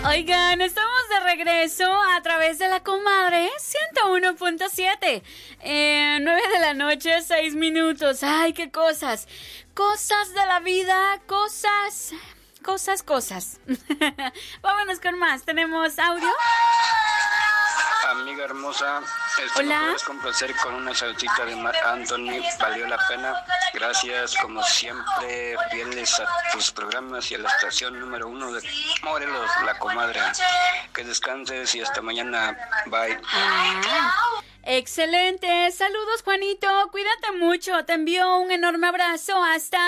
Oigan, estamos de regreso a través de la comadre 101.7. 9 de la noche, 6 minutos. Ay, qué cosas. Cosas de la vida, cosas. Vámonos con más. ¿Tenemos audio? Amiga hermosa, Hola. ¿me puedes complacer con una salsita de Marc Anthony? Valió la pena. Gracias, como siempre, fieles a tus programas y a la estación número 1 de Morelos, La Comadre. Que descanses y hasta mañana. Bye. Excelente. Saludos, Juanito. Cuídate mucho. Te envío un enorme abrazo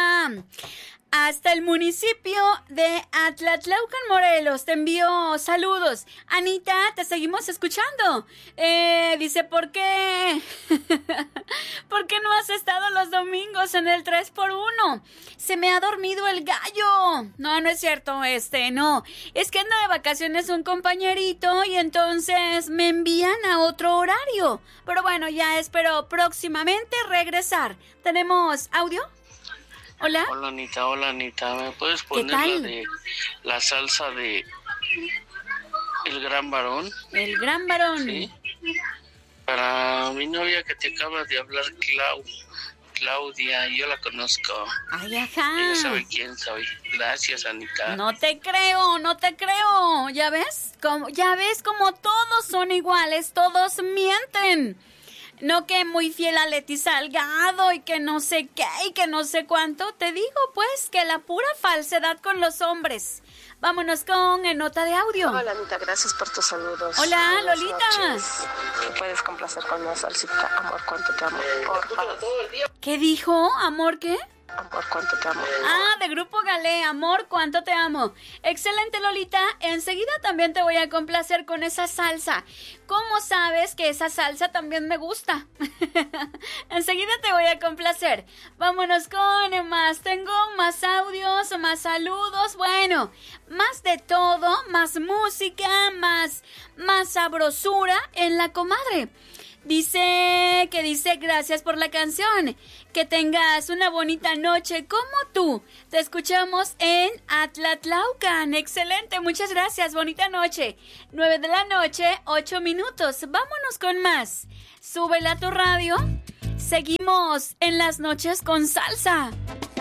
hasta el municipio de Atlatlaucan, Morelos. Te envío saludos. Anita, te seguimos escuchando. Dice, ¿por qué? ¿Por qué no has estado los domingos en el 3x1? Se me ha dormido el gallo. No, no es cierto, no. Es que anda de vacaciones un compañerito y entonces me envían a otro horario. Pero bueno, ya espero próximamente regresar. ¿Tenemos audio? Hola. Hola Anita, ¿me puedes poner la salsa de El Gran Varón? El Gran Varón. Sí. Para mi novia que te acaba de hablar, Claudia, yo la conozco. Ay, ajá. Ella sabe quién soy. Gracias, Anita. No te creo. ¿Ya ves? Como todos son iguales, todos mienten. No, que muy fiel a Leti Salgado y que no sé qué y que no sé cuánto. Te digo, pues, que la pura falsedad con los hombres. Vámonos con nota de audio. Hola, Anita, gracias por tus saludos. Hola, buenas Lolita. Noches. ¿Me puedes complacer con una salsita? Amor, ¿cuánto te amo? Por favor. ¿Qué dijo? ¿Amor qué? Amor, ¿cuánto te amo? Ah, de Grupo Galé, Amor, ¿cuánto te amo? Excelente, Lolita. Enseguida también te voy a complacer con esa salsa. ¿Cómo sabes que esa salsa también me gusta? Enseguida te voy a complacer. Vámonos con más. Tengo más audios, más saludos. Bueno, más de todo, más música, más sabrosura en la comadre. Dice gracias por la canción. Que tengas una bonita noche como tú. Te escuchamos en Atlatlaucan. Excelente, muchas gracias. Bonita noche. 9 de la noche, 8 minutos. Vámonos con más. Súbela a tu radio. Seguimos en las noches con salsa.